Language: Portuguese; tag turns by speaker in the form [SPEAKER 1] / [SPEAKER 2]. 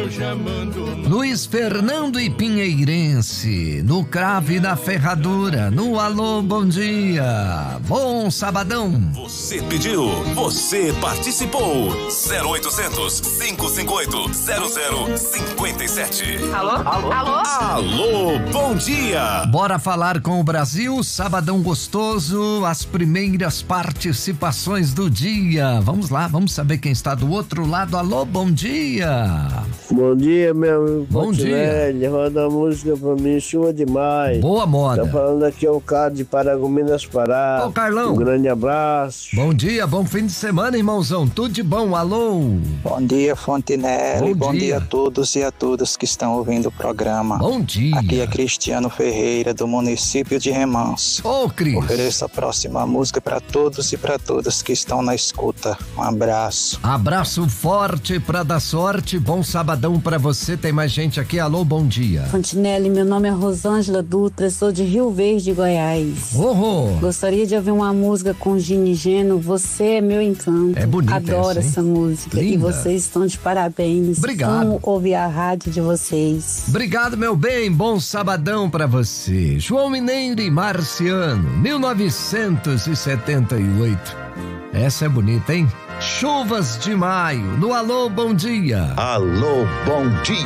[SPEAKER 1] Luiz Fernando e Pinheirense, no cravo e na ferradura, no alô, bom dia, bom sabadão.
[SPEAKER 2] Você pediu, você participou. 0800 558 0057.
[SPEAKER 3] Alô? Alô? Alô?
[SPEAKER 2] Alô, bom dia.
[SPEAKER 1] Bora falar com o Brasil, sabadão gostoso, as primeiras participações do dia. Vamos lá, vamos saber quem está do outro lado. Alô, bom dia.
[SPEAKER 4] Bom dia, meu amigo.
[SPEAKER 1] Bom dia.
[SPEAKER 4] Roda a música pra mim, chuva demais.
[SPEAKER 1] Boa moda.
[SPEAKER 4] Tá falando aqui é o Carlos de Paragominas, Pará.
[SPEAKER 1] Ô, Carlão.
[SPEAKER 4] Um grande abraço.
[SPEAKER 1] Bom dia, bom fim de semana, irmãozão. Tudo de bom, alô.
[SPEAKER 5] Bom dia, Fontinelli. Bom dia a todos e a todas que estão ouvindo o programa.
[SPEAKER 1] Bom dia.
[SPEAKER 5] Aqui é Cristiano Ferreira, do município de Remanso.
[SPEAKER 1] Ô, Cris.
[SPEAKER 5] Ofereço a próxima música para todos e para todas que estão na escuta. Um abraço.
[SPEAKER 1] Abraço forte pra dar sorte. Bom sabadão pra você. Tem mais gente aqui. Alô, bom dia.
[SPEAKER 6] Fontinelli, meu nome é Rosângela Dutra, sou de Rio Verde, Goiás. Gostaria de ouvir uma música com Gini Geno, Você é Meu Encanto.
[SPEAKER 1] É bonita.
[SPEAKER 6] Adoro essa música.
[SPEAKER 1] Linda.
[SPEAKER 6] E vocês estão de parabéns.
[SPEAKER 1] Obrigado.
[SPEAKER 6] Amo ouvir a rádio de vocês.
[SPEAKER 1] Obrigado, meu bem. Bom sabadão pra você. João Mineiro e Marciano, 1978. Essa é bonita, hein? Chuvas de Maio, no Alô, bom dia.
[SPEAKER 2] Alô, bom dia.